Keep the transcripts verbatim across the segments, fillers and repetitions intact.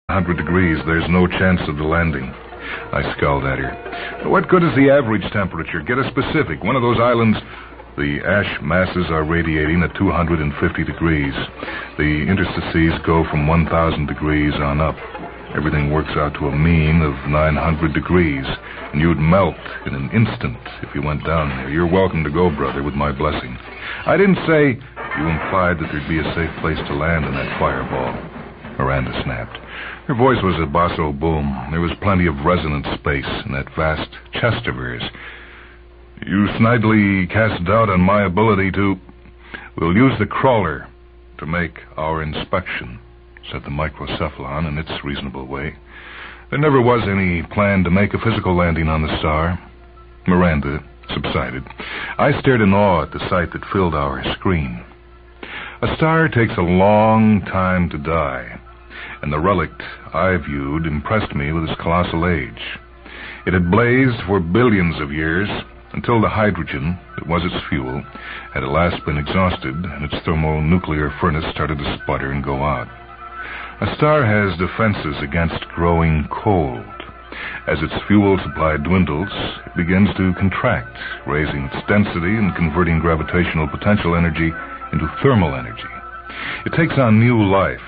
one hundred degrees. There's no chance of the landing. I scowled at her. What good is the average temperature? Get a specific. One of those islands... The ash masses are radiating at two hundred fifty degrees. The interstices go from one thousand degrees on up. Everything works out to a mean of nine hundred degrees, and you'd melt in an instant if you went down there. You're welcome to go, brother, with my blessing. I didn't say... You implied that there'd be a safe place to land in that fireball. Miranda snapped. Her voice was a basso boom. There was plenty of resonant space in that vast chest of hers. You snidely cast doubt on my ability to... We'll use the crawler to make our inspection, said the microcephalon in its reasonable way. There never was any plan to make a physical landing on the star. Miranda subsided. I stared in awe at the sight that filled our screen. A star takes a long time to die, and the relict I viewed impressed me with its colossal age. It had blazed for billions of years, until the hydrogen that was its fuel had at last been exhausted and its thermonuclear furnace started to sputter and go out. A star has defenses against growing cold. As its fuel supply dwindles, it begins to contract, raising its density and converting gravitational potential energy into thermal energy. It takes on new life.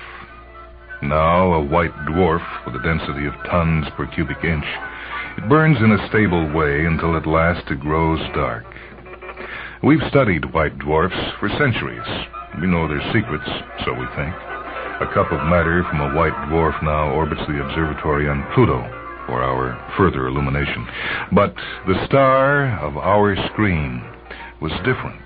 Now a white dwarf with a density of tons per cubic inch, it burns in a stable way until at last it grows dark. We've studied white dwarfs for centuries. We know their secrets, so we think. A cup of matter from a white dwarf now orbits the observatory on Pluto for our further illumination. But the star of our screen was different.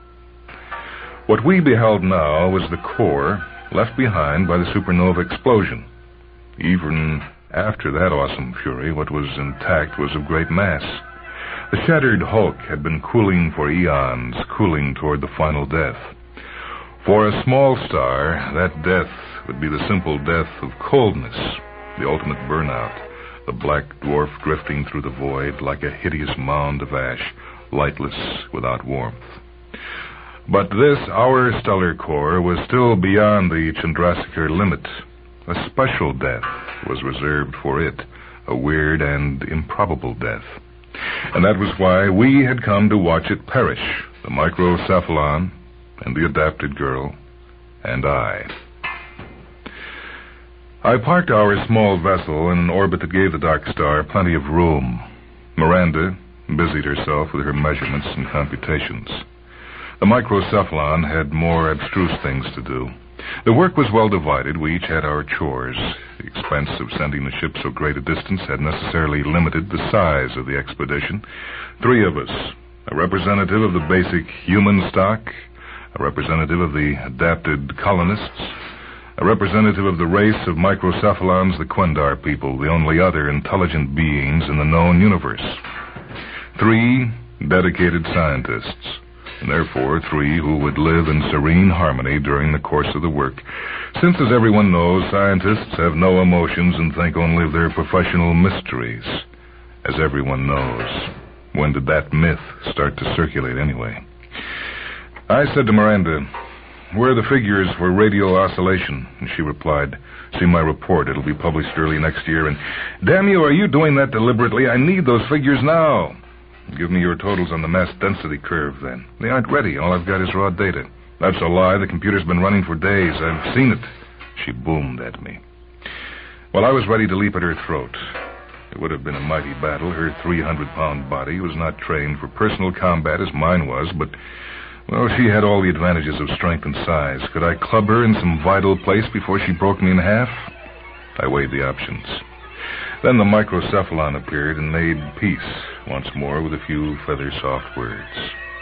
What we beheld now was the core left behind by the supernova explosion. Even after that awesome fury, what was intact was of great mass. The shattered hulk had been cooling for eons, cooling toward the final death. For a small star, that death would be the simple death of coldness, the ultimate burnout, the black dwarf drifting through the void like a hideous mound of ash, lightless without warmth. But this, our stellar core, was still beyond the Chandrasekhar limit. A special death was reserved for it, a weird and improbable death. And that was why we had come to watch it perish, the microcephalon and the adapted girl and I. I parked our small vessel in an orbit that gave the dark star plenty of room. Miranda busied herself with her measurements and computations. The microcephalon had more abstruse things to do. The work was well divided. We each had our chores. The expense of sending the ship so great a distance had necessarily limited the size of the expedition. Three of us, a representative of the basic human stock, a representative of the adapted colonists, a representative of the race of microcephalons, the Quendar people, the only other intelligent beings in the known universe. Three dedicated scientists, and therefore three who would live in serene harmony during the course of the work, since, as everyone knows, scientists have no emotions and think only of their professional mysteries. As everyone knows. When did that myth start to circulate anyway? I said to Miranda, "Where are the figures for radial oscillation?" And she replied, "See my report. It'll be published early next year." And, "Damn you, are you doing that deliberately? I need those figures now." "Give me your totals on the mass density curve, then." "They aren't ready. All I've got is raw data." "That's a lie. The computer's been running for days. I've seen it." She boomed at me. Well, I was ready to leap at her throat. It would have been a mighty battle. Her three hundred pound body was not trained for personal combat as mine was, but, well, she had all the advantages of strength and size. Could I club her in some vital place before she broke me in half? I weighed the options. Then the microcephalon appeared and made peace once more with a few feather-soft words.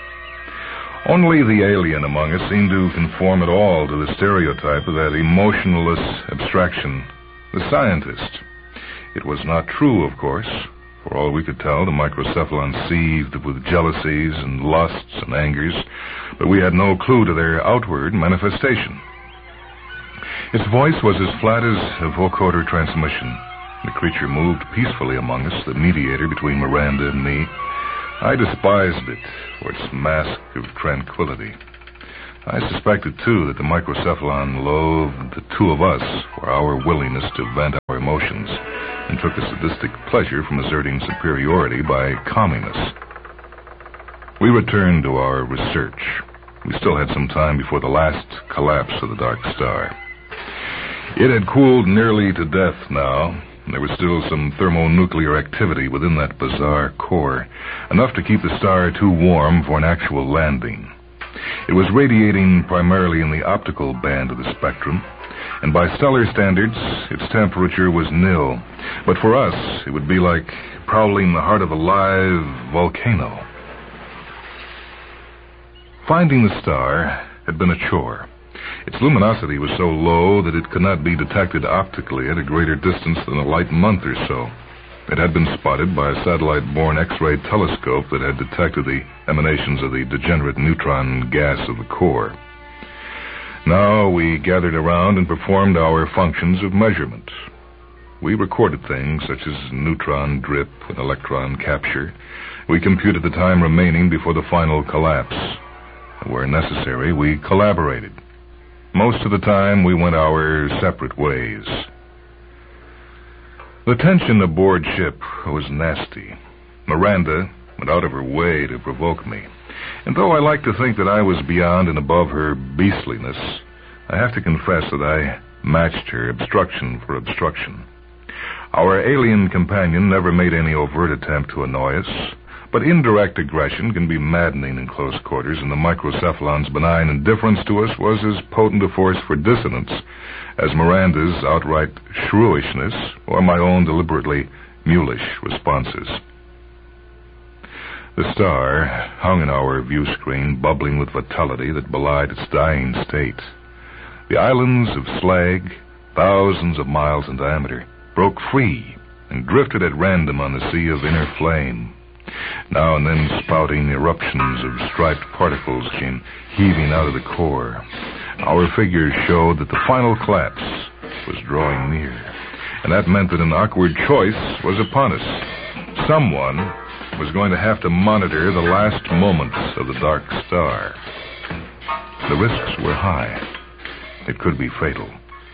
Only the alien among us seemed to conform at all to the stereotype of that emotionless abstraction, the scientist. It was not true, of course. For all we could tell, the microcephalon seethed with jealousies and lusts and angers, but we had no clue to their outward manifestation. Its voice was as flat as a vocoder transmission. The creature moved peacefully among us, the mediator between Miranda and me. I despised it for its mask of tranquility. I suspected, too, that the microcephalon loathed the two of us for our willingness to vent emotions and took a sadistic pleasure from asserting superiority by calming us. We returned to our research. We still had some time before the last collapse of the Dark Star. It had cooled nearly to death now. There was still some thermonuclear activity within that bizarre core, enough to keep the star too warm for an actual landing. It was radiating primarily in the optical band of the spectrum, and by stellar standards, its temperature was nil. But for us, it would be like prowling the heart of a live volcano. Finding the star had been a chore. Its luminosity was so low that it could not be detected optically at a greater distance than a light month or so. It had been spotted by a satellite-borne X-ray telescope that had detected the emanations of the degenerate neutron gas of the core. Now we gathered around and performed our functions of measurement. We recorded things such as neutron drip and electron capture. We computed the time remaining before the final collapse. Where necessary, we collaborated. Most of the time, we went our separate ways. The tension aboard ship was nasty. Miranda went out of her way to provoke me. And though I like to think that I was beyond and above her beastliness, I have to confess that I matched her obstruction for obstruction. Our alien companion never made any overt attempt to annoy us, but indirect aggression can be maddening in close quarters, and the microcephalon's benign indifference to us was as potent a force for dissonance as Miranda's outright shrewishness or my own deliberately mulish responses. The star hung in our view screen, bubbling with vitality that belied its dying state. The islands of slag, thousands of miles in diameter, broke free and drifted at random on the sea of inner flame. Now and then spouting eruptions of striped particles came heaving out of the core. Our figures showed that the final collapse was drawing near, and that meant that an awkward choice was upon us. Someone was going to have to monitor the last moments of the Dark Star. The risks were high. It could be fatal.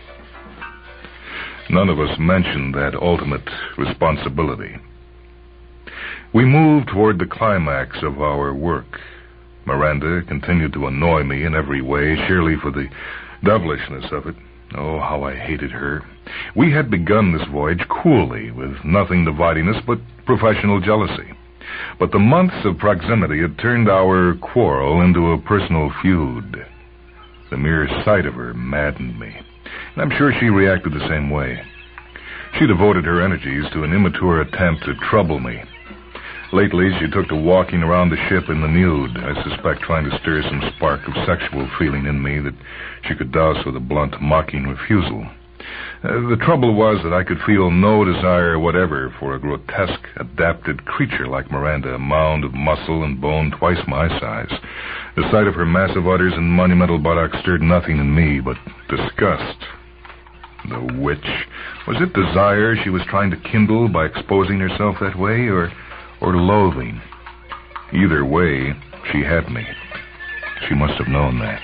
None of us mentioned that ultimate responsibility. We moved toward the climax of our work. Miranda continued to annoy me in every way, surely for the devilishness of it. Oh, how I hated her. We had begun this voyage coolly, with nothing dividing us but professional jealousy. But the months of proximity had turned our quarrel into a personal feud. The mere sight of her maddened me, and I'm sure she reacted the same way. She devoted her energies to an immature attempt to trouble me. Lately, she took to walking around the ship in the nude, I suspect trying to stir some spark of sexual feeling in me that she could douse with a blunt, mocking refusal. Uh, the trouble was that I could feel no desire whatever for a grotesque, adapted creature like Miranda, a mound of muscle and bone twice my size. The sight of her massive udders and monumental buttocks stirred nothing in me but disgust. The witch. Was it desire she was trying to kindle by exposing herself that way, or... or loathing? Either way, she had me. She must have known that.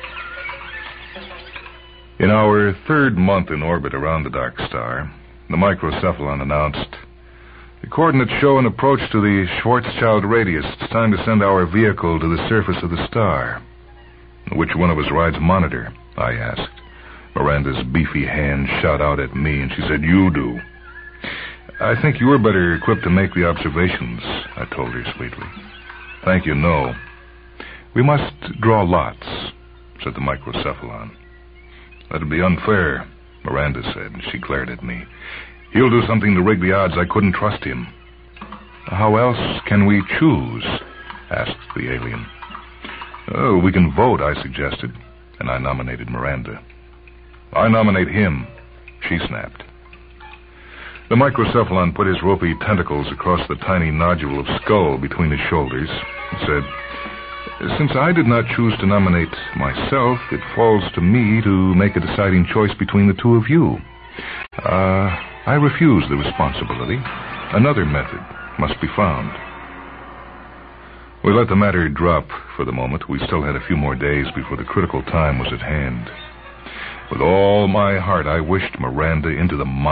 In our third month in orbit around the Dark Star, the microcephalon announced, "The coordinates show an approach to the Schwarzschild radius. It's time to send our vehicle to the surface of the star." "Which one of us rides monitor?" I asked. Miranda's beefy hand shot out at me, and she said, "You do." "I think you were better equipped to make the observations," I told her sweetly. "Thank you, no. We must draw lots," said the microcephalon. "That'd be unfair," Miranda said, and she glared at me. "He'll do something to rig the odds. I couldn't trust him." "How else can we choose?" asked the alien. "Oh, we can vote," I suggested, and I nominated Miranda. "I nominate him," she snapped. The microcephalon put his ropey tentacles across the tiny nodule of skull between his shoulders and said, "Since I did not choose to nominate myself, it falls to me to make a deciding choice between the two of you. Uh, I refuse the responsibility. Another method must be found." We let the matter drop for the moment. We still had a few more days before the critical time was at hand. With all my heart, I wished Miranda into the monitor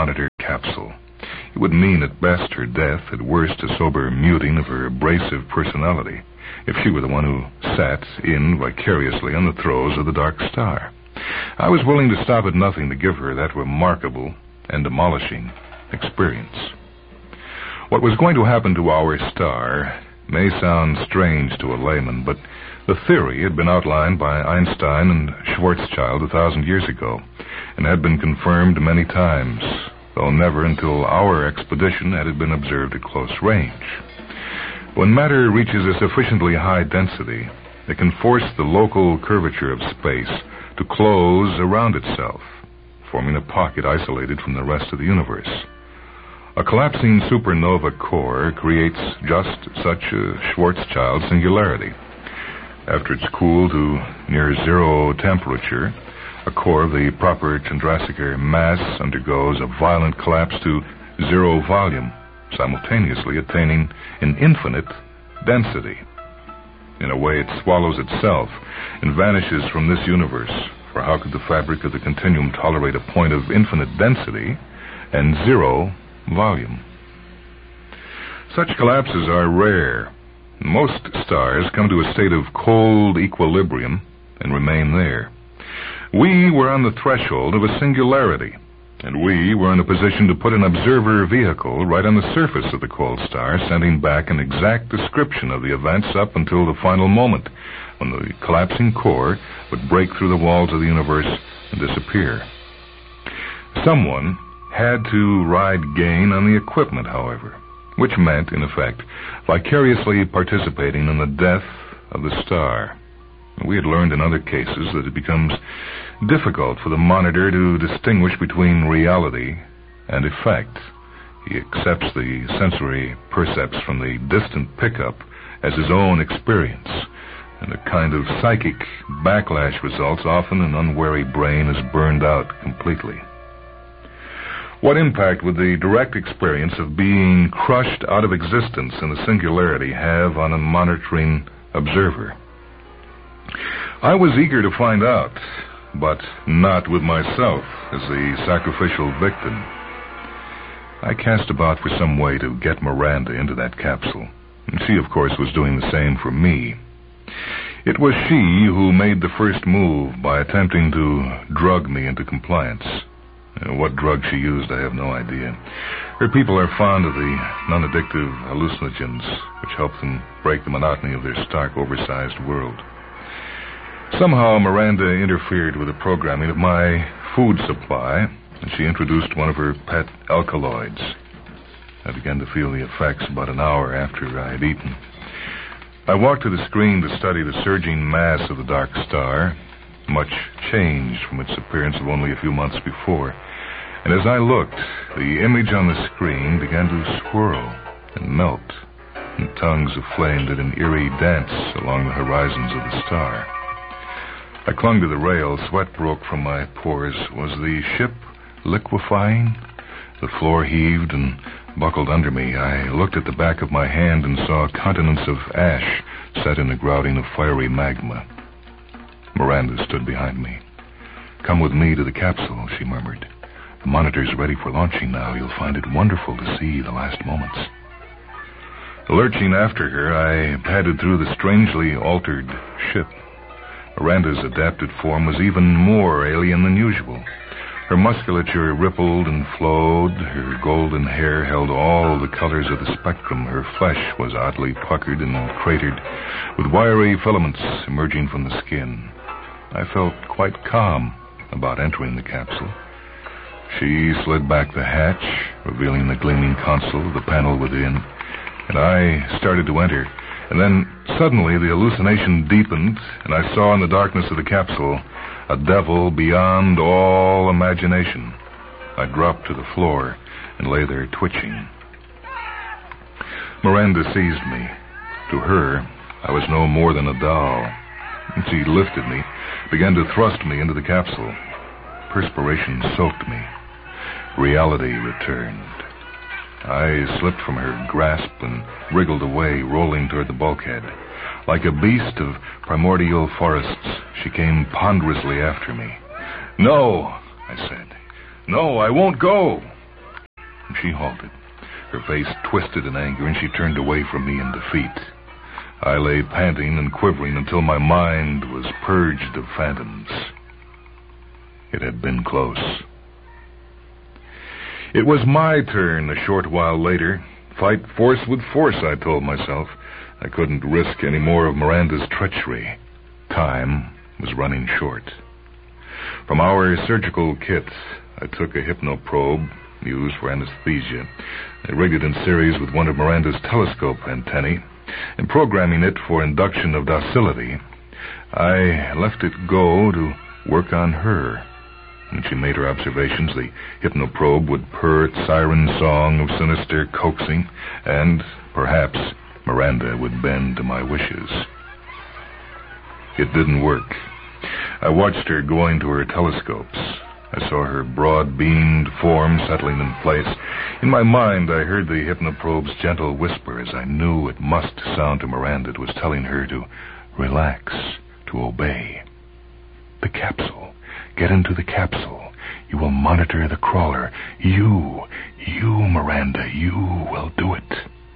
capsule. It would mean at best her death, at worst a sober muting of her abrasive personality, if she were the one who sat in vicariously on the throes of the Dark Star. I was willing to stop at nothing to give her that remarkable and demolishing experience. What was going to happen to our star may sound strange to a layman, but the theory had been outlined by Einstein and Schwarzschild a thousand years ago, and had been confirmed many times, though never until our expedition had it been observed at close range. When matter reaches a sufficiently high density, it can force the local curvature of space to close around itself, forming a pocket isolated from the rest of the universe. A collapsing supernova core creates just such a Schwarzschild singularity. After it's cooled to near zero temperature, a core of the proper Chandrasekhar mass undergoes a violent collapse to zero volume, simultaneously attaining an infinite density. In a way, it swallows itself and vanishes from this universe, for how could the fabric of the continuum tolerate a point of infinite density and zero volume? Such collapses are rare. Most stars come to a state of cold equilibrium and remain there. We were on the threshold of a singularity, and we were in a position to put an observer vehicle right on the surface of the cold star, sending back an exact description of the events up until the final moment, when the collapsing core would break through the walls of the universe and disappear. Someone had to ride gain on the equipment, however, which meant, in effect, vicariously participating in the death of the star. We had learned in other cases that it becomes difficult for the monitor to distinguish between reality and effect. He accepts the sensory percepts from the distant pickup as his own experience, and a kind of psychic backlash results. Often an unwary brain is burned out completely. What impact would the direct experience of being crushed out of existence in a singularity have on a monitoring observer? I was eager to find out, but not with myself as the sacrificial victim. I cast about for some way to get Miranda into that capsule, and she, of course, was doing the same for me. It was she who made the first move by attempting to drug me into compliance. What drug she used, I have no idea. Her people are fond of the non-addictive hallucinogens, which help them break the monotony of their stark, oversized world. Somehow, Miranda interfered with the programming of my food supply, and she introduced one of her pet alkaloids. I began to feel the effects about an hour after I had eaten. I walked to the screen to study the surging mass of the dark star, much changed from its appearance of only a few months before. And as I looked, the image on the screen began to swirl and melt, and tongues of flame did an eerie dance along the horizons of the star. I clung to the rail. Sweat broke from my pores. Was the ship liquefying? The floor heaved and buckled under me. I looked at the back of my hand and saw continents of ash set in a grouting of fiery magma. Miranda stood behind me. "Come with me to the capsule," she murmured. "The monitor's ready for launching now. You'll find it wonderful to see the last moments." Lurching after her, I padded through the strangely altered ship. Miranda's adapted form was even more alien than usual. Her musculature rippled and flowed. Her golden hair held all the colors of the spectrum. Her flesh was oddly puckered and cratered, with wiry filaments emerging from the skin. I felt quite calm about entering the capsule. She slid back the hatch, revealing the gleaming console of the panel within, and I started to enter. And then, suddenly, the hallucination deepened, and I saw in the darkness of the capsule a devil beyond all imagination. I dropped to the floor and lay there twitching. Miranda seized me. To her, I was no more than a doll. She lifted me, began to thrust me into the capsule. Perspiration soaked me. Reality returned. I slipped from her grasp and wriggled away, rolling toward the bulkhead. Like a beast of primordial forests, she came ponderously after me. "No," I said. "No, I won't go." She halted, her face twisted in anger, and she turned away from me in defeat. I lay panting and quivering until my mind was purged of phantoms. It had been close. It was my turn a short while later. Fight force with force, I told myself. I couldn't risk any more of Miranda's treachery. Time was running short. From our surgical kit, I took a hypnoprobe used for anesthesia. I rigged it in series with one of Miranda's telescope antennae, and programming it for induction of docility, I left it go to work on her. When she made her observations, the hypnoprobe would purr its siren song of sinister coaxing, and perhaps Miranda would bend to my wishes. It didn't work. I watched her going to her telescopes. I saw her broad-beamed form settling in place. In my mind, I heard the hypnoprobe's gentle whisper, as I knew it must sound to Miranda. It was telling her to relax, to obey. The capsule. Get into the capsule. You will monitor the crawler. You, you, Miranda, you will do it.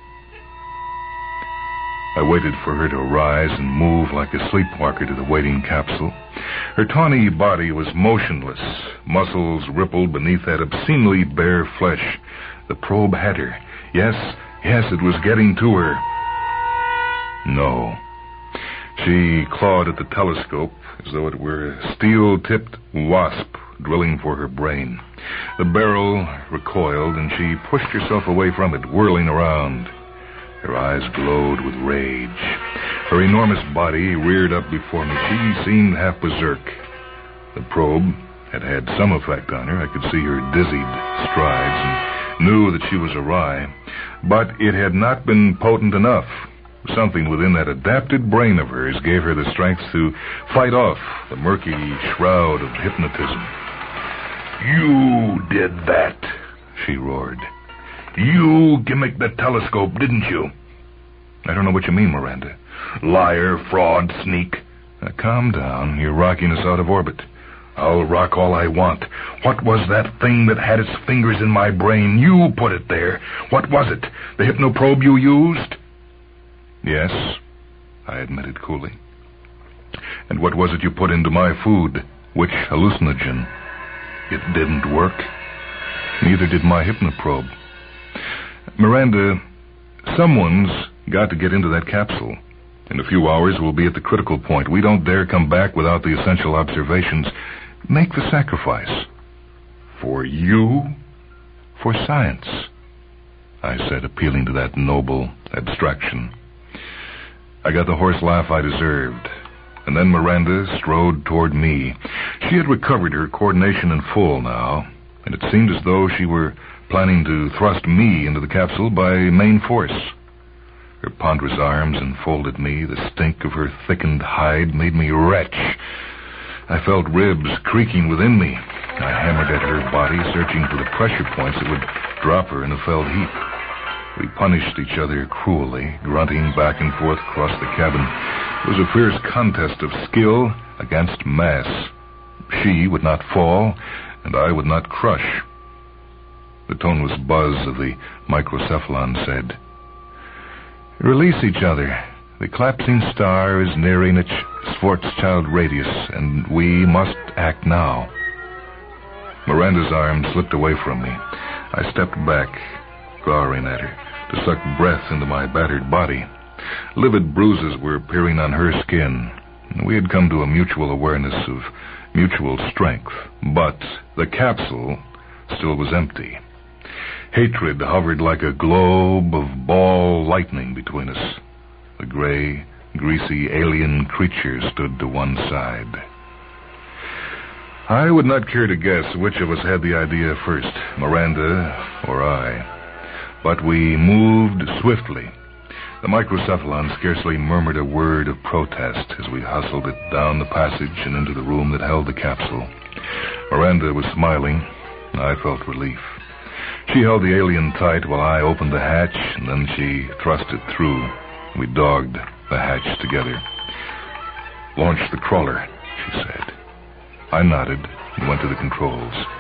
I waited for her to rise and move like a sleepwalker to the waiting capsule. Her tawny body was motionless. Muscles rippled beneath that obscenely bare flesh. The probe had her. Yes, yes, it was getting to her. No. She clawed at the telescope as though it were a steel-tipped wasp drilling for her brain. The barrel recoiled, and she pushed herself away from it, whirling around. Her eyes glowed with rage. Her enormous body reared up before me. She seemed half berserk. The probe had had some effect on her. I could see her dizzied strides and knew that she was awry. But it had not been potent enough. Something within that adapted brain of hers gave her the strength to fight off the murky shroud of hypnotism. "You did that," she roared. "You gimmicked the telescope, didn't you?" "I don't know what you mean, Miranda." "Liar, fraud, sneak." Now, calm down. You're rocking us out of orbit. "I'll rock all I want. What was that thing that had its fingers in my brain? You put it there. What was it? The hypnoprobe you used?" "Yes," I admitted coolly. "And what was it you put into my food? Which hallucinogen?" "It didn't work." "Neither did my hypnoprobe." "Miranda, someone's got to get into that capsule. In a few hours, we'll be at the critical point. We don't dare come back without the essential observations. Make the sacrifice." "For you?" "For science," I said, appealing to that noble abstraction. I got the horse laugh I deserved, and then Miranda strode toward me. She had recovered her coordination in full now, and it seemed as though she were planning to thrust me into the capsule by main force. Her ponderous arms enfolded me. The stink of her thickened hide made me retch. I felt ribs creaking within me. I hammered at her body, searching for the pressure points that would drop her in a felled heap. We punished each other cruelly, grunting back and forth across the cabin. It was a fierce contest of skill against mass. She would not fall, and I would not crush. The toneless buzz of the microcephalon said, "Release each other. The collapsing star is nearing its Schwarzschild radius, and we must act now." Miranda's arm slipped away from me. I stepped back, glowering at her, to suck breath into my battered body. Livid bruises were appearing on her skin. We had come to a mutual awareness of mutual strength, but the capsule still was empty. Hatred hovered like a globe of ball lightning between us. The gray, greasy alien creature stood to one side. I would not care to guess which of us had the idea first, Miranda or I. But we moved swiftly. The microcephalon scarcely murmured a word of protest as we hustled it down the passage and into the room that held the capsule. Miranda was smiling. I felt relief. She held the alien tight while I opened the hatch, and then she thrust it through. We dogged the hatch together. "Launch the crawler," she said. I nodded and went to the controls.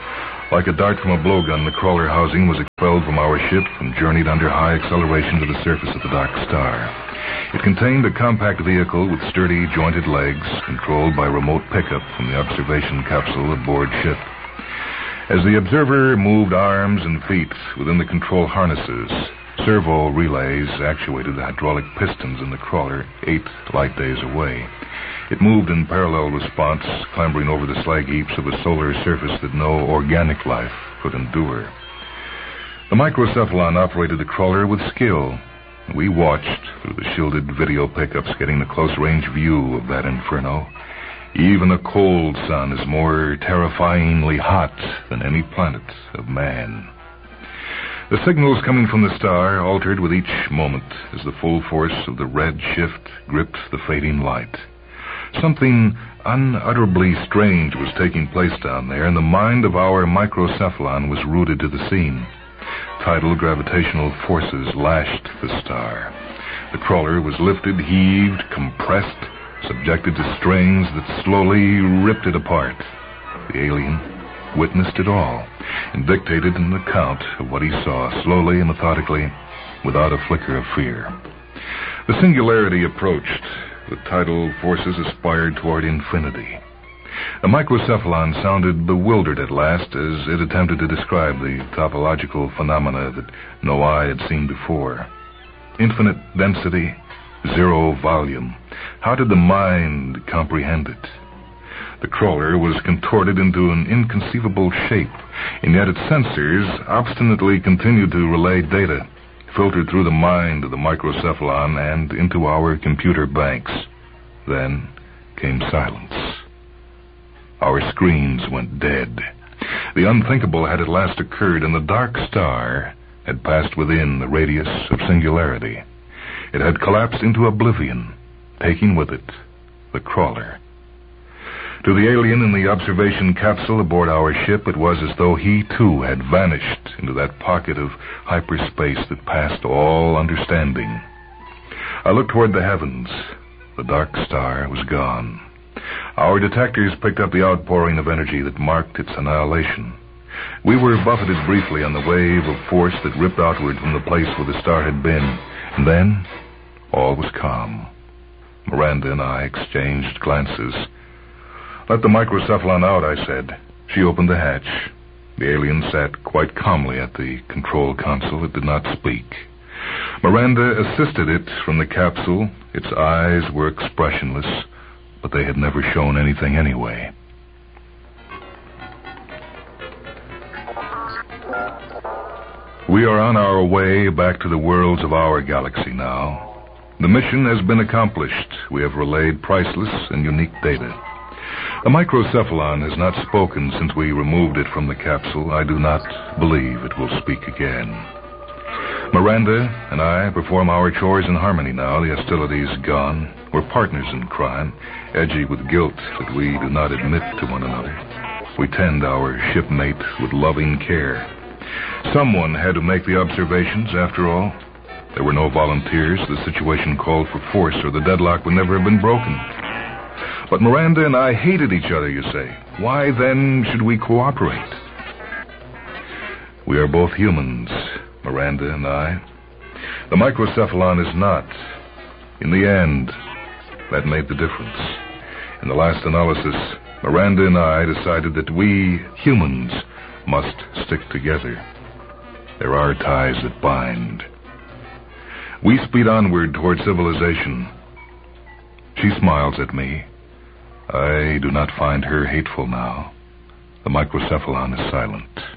Like a dart from a blowgun, the crawler housing was expelled from our ship and journeyed under high acceleration to the surface of the Dark Star. It contained a compact vehicle with sturdy, jointed legs, controlled by remote pickup from the observation capsule aboard ship. As the observer moved arms and feet within the control harnesses, servo relays actuated the hydraulic pistons in the crawler eight light days away. It moved in parallel response, clambering over the slag heaps of a solar surface that no organic life could endure. The microcephalon operated the crawler with skill. We watched through the shielded video pickups, getting a close-range view of that inferno. Even a cold sun is more terrifyingly hot than any planet of man. The signals coming from the star altered with each moment as the full force of the red shift gripped the fading light. Something unutterably strange was taking place down there, and the mind of our microcephalon was rooted to the scene. Tidal gravitational forces lashed the star. The crawler was lifted, heaved, compressed, subjected to strains that slowly ripped it apart. The alien witnessed it all and dictated an account of what he saw, slowly and methodically, without a flicker of fear. The singularity approached. The tidal forces aspired toward infinity. The microcephalon sounded bewildered at last as it attempted to describe the topological phenomena that no eye had seen before. Infinite density, zero volume. How did the mind comprehend it? The crawler was contorted into an inconceivable shape, and yet its sensors obstinately continued to relay data, filtered through the mind of the microcephalon and into our computer banks. Then came silence. Our screens went dead. The unthinkable had at last occurred, and the Dark Star had passed within the radius of singularity. It had collapsed into oblivion, taking with it the crawler. To the alien in the observation capsule aboard our ship, it was as though he, too, had vanished into that pocket of hyperspace that passed all understanding. I looked toward the heavens. The Dark Star was gone. Our detectors picked up the outpouring of energy that marked its annihilation. We were buffeted briefly on the wave of force that ripped outward from the place where the star had been, and then all was calm. Miranda and I exchanged glances. "Let the microcephalon out," I said. She opened the hatch. The alien sat quite calmly at the control console. It did not speak. Miranda assisted it from the capsule. Its eyes were expressionless, but they had never shown anything anyway. We are on our way back to the worlds of our galaxy now. The mission has been accomplished. We have relayed priceless and unique data. The microcephalon has not spoken since we removed it from the capsule. I do not believe it will speak again. Miranda and I perform our chores in harmony now. The hostility is gone. We're partners in crime, edgy with guilt that we do not admit to one another. We tend our shipmate with loving care. Someone had to make the observations, after all. There were no volunteers. The situation called for force, or the deadlock would never have been broken. But Miranda and I hated each other, you say. Why, then, should we cooperate? We are both humans, Miranda and I. The microcephalon is not. In the end, that made the difference. In the last analysis, Miranda and I decided that we, humans, must stick together. There are ties that bind. We speed onward toward civilization. She smiles at me. I do not find her hateful now. The microcephalon is silent.